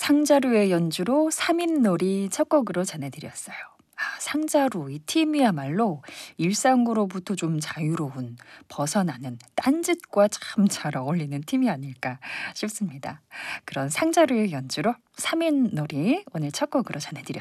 상자루의 연주로 3인놀이 첫 곡으로 전해드렸어요. 상자루 이 팀이야말로 일상으로부터 좀 자유로운 벗어나는 딴짓과 참 잘 어울리는 팀이 아닐까 싶습니다. 그런 상자루의 연주로 3인놀이 오늘 첫 곡으로 전해드렸습니다.